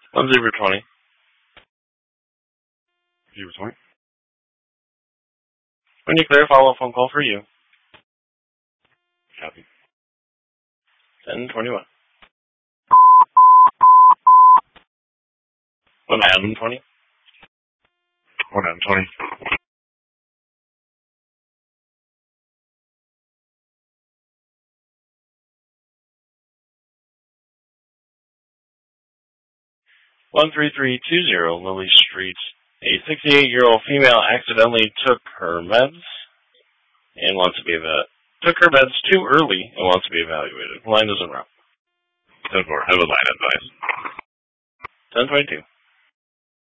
1020. 020. When you clear, follow-up phone call for you. Copy. 1021. 1120. 120. 13320 Lily Street. A 68-year-old female accidentally took her meds and wants to be took her meds too early and wants to be evaluated. Line is en route. 10-4. Have a line advice. 1022.